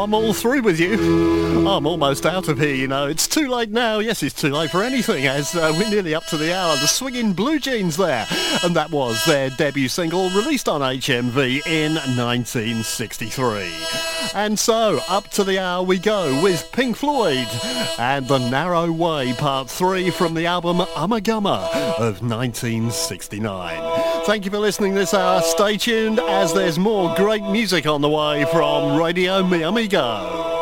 I'm all through with you. I'm almost out of here, you know. It's too late now. Yes, it's too late for anything, as we're nearly up to the hour. The Swinging Blue Jeans there. And that was their debut single, released on HMV in 1963. And so, up to the hour we go with Pink Floyd and The Narrow Way, Part 3 from the album Ummagumma of 1969. Thank you for listening this hour. Stay tuned as there's more great music on the way from Radio Mi Amigo.